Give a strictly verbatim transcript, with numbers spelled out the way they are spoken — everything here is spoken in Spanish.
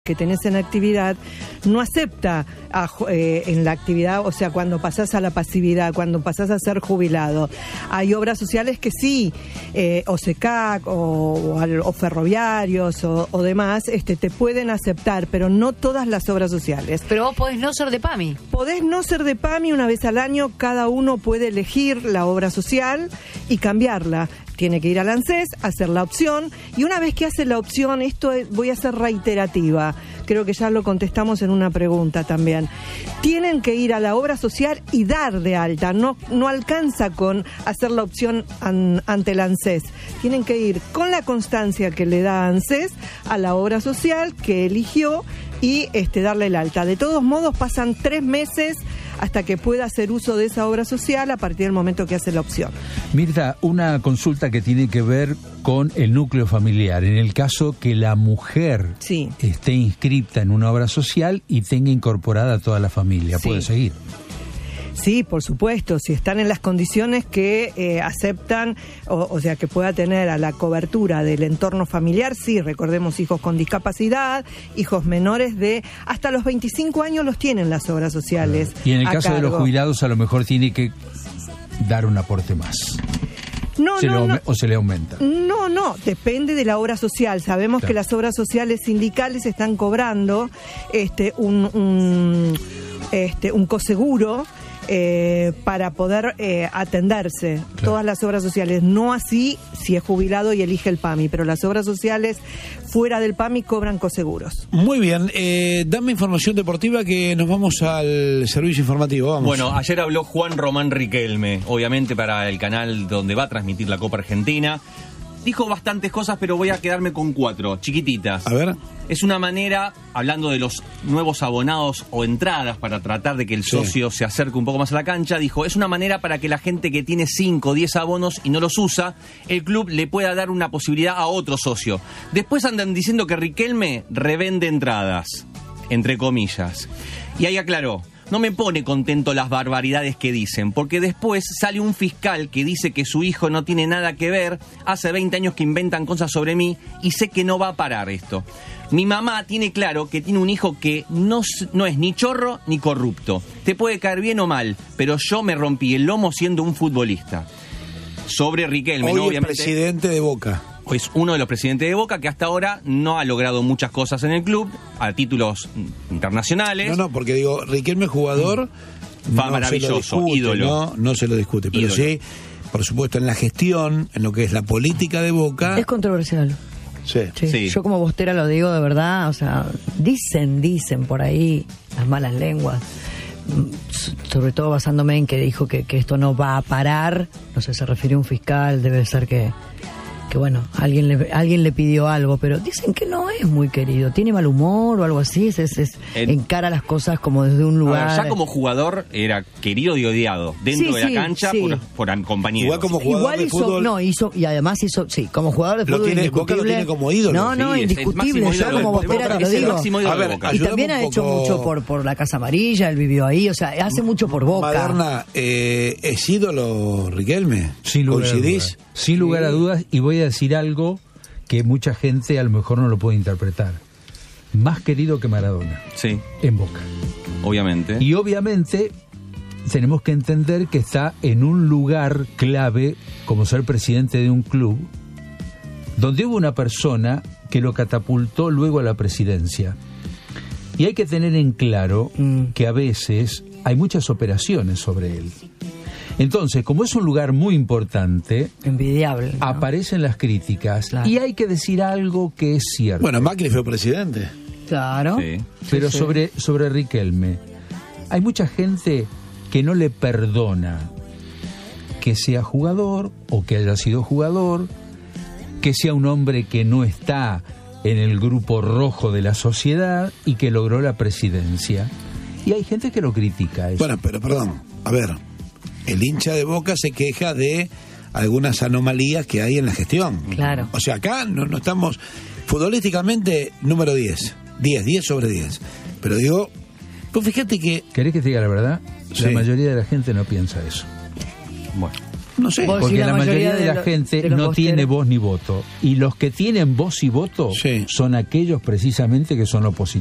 que tenés en actividad no acepta a, eh, en la actividad, o sea, cuando pasás a la pasividad, cuando pasás a ser jubilado. Hay obras sociales que sí, eh, o SECAC o, o, o ferroviarios o, o demás, este, te pueden aceptar, pero no todas las obras sociales. Pero vos podés no ser de PAMI. Podés no ser de PAMI, una vez al año cada uno puede elegir la obra social y cambiarla. Tiene que ir al ANSES, hacer la opción, y una vez que hace la opción, esto es, voy a ser reiterativa, creo que ya lo contestamos en una pregunta también, tienen que ir a la obra social y dar de alta, no, no alcanza con hacer la opción an, ante el ANSES, tienen que ir con la constancia que le da ANSES a la obra social que eligió y este, darle el alta. De todos modos, pasan tres meses hasta que pueda hacer uso de esa obra social a partir del momento que hace la opción. Mirta, una consulta que tiene que ver con el núcleo familiar. En el caso que la mujer sí. esté inscripta en una obra social y tenga incorporada a toda la familia, sí. ¿puede seguir? Sí, por supuesto, si están en las condiciones que eh, aceptan, o, o sea, que pueda tener a la cobertura del entorno familiar, sí, recordemos hijos con discapacidad, hijos menores de hasta los veinticinco años los tienen las obras sociales. Y en el caso cargo. de los jubilados a lo mejor tiene que dar un aporte más. No, se no, le, no. ¿O se le aumenta? No, no, depende de la obra social. Sabemos claro. que las obras sociales sindicales están cobrando este un, un, este, un coseguro Eh, para poder eh, atenderse. Claro. Todas las obras sociales, no así si es jubilado y elige el PAMI, pero las obras sociales fuera del PAMI cobran coseguros. Muy bien, eh, dame información deportiva que nos vamos al servicio informativo. Vamos. Bueno, ayer habló Juan Román Riquelme, obviamente para el canal donde va a transmitir la Copa Argentina. Dijo bastantes cosas, pero voy a quedarme con cuatro, chiquititas. A ver. Es una manera, hablando de los nuevos abonados o entradas para tratar de que el socio sí. se acerque un poco más a la cancha, dijo, es una manera para que la gente que tiene cinco o diez abonos y no los usa, el club le pueda dar una posibilidad a otro socio. Después andan diciendo que Riquelme revende entradas, entre comillas. Y ahí aclaró. No me pone contento las barbaridades que dicen, porque después sale un fiscal que dice que su hijo no tiene nada que ver, hace veinte años que inventan cosas sobre mí y sé que no va a parar esto. Mi mamá tiene claro que tiene un hijo que no, no es ni chorro ni corrupto. Te puede caer bien o mal, pero yo me rompí el lomo siendo un futbolista. Sobre Riquelme, hoy ¿no? Obviamente, es presidente de Boca. Es uno de los presidentes de Boca que hasta ahora no ha logrado muchas cosas en el club a títulos internacionales. No, no, porque digo, Riquelme jugador mm. va no maravilloso, discute, ídolo. No, no se lo discute, pero ídolo. Sí, por supuesto, en la gestión, en lo que es la política de Boca. Es controversial. Sí. Sí. Sí. Yo como bostera lo digo de verdad, o sea, dicen, dicen por ahí las malas lenguas, sobre todo basándome en que dijo que, que esto no va a parar, no sé, se refirió a un fiscal, debe ser que... que bueno, alguien le, alguien le pidió algo, pero dicen que no es muy querido, tiene mal humor o algo así, es, es, es en, encara las cosas como desde un lugar. A ver, ya como jugador era querido y odiado dentro sí, de la sí, cancha sí. por, por compañeros. Igual como jugador Igual de hizo, fútbol. no, hizo, y además hizo, sí, como jugador de fútbol lo tiene, indiscutible. Boca lo tiene como ídolo. No, no, sí, indiscutible, es yo como bostera te lo digo. A ver, y también ha hecho poco... mucho por, por la Casa Amarilla, él vivió ahí, o sea, hace mucho por Boca. Maderna, eh, ¿es ídolo Riquelme? Sin lugar ¿Coincidís? a dudas. Sin lugar a dudas, y voy a decir algo que mucha gente a lo mejor no lo puede interpretar. Más querido que Maradona. Sí. En Boca. Obviamente. Y obviamente tenemos que entender que está en un lugar clave, como ser presidente de un club, donde hubo una persona que lo catapultó luego a la presidencia. Y hay que tener en claro mm. que a veces hay muchas operaciones sobre él. Entonces, como es un lugar muy importante, envidiable, ¿no? Aparecen las críticas, claro. Y hay que decir algo que es cierto. Bueno, Macri fue presidente. Claro. Sí. Pero sí, sobre, sí. sobre Riquelme, hay mucha gente que no le perdona que sea jugador o que haya sido jugador, que sea un hombre que no está en el grupo rojo de la sociedad y que logró la presidencia. Y hay gente que lo critica. Eso. Bueno, pero perdón, a ver... El hincha de Boca se queja de algunas anomalías que hay en la gestión. Claro. O sea, acá no, no estamos... Futbolísticamente, número diez. diez, diez sobre diez. Pero digo, pues fíjate que... ¿Querés que te diga la verdad? Sí. La mayoría de la gente no piensa eso. Bueno. No sé. Vos- Porque sí, la, la mayoría, mayoría de de la lo- gente de los no bosteros. tiene voz ni voto. Y los que tienen voz y voto Sí. son aquellos precisamente que son opositores.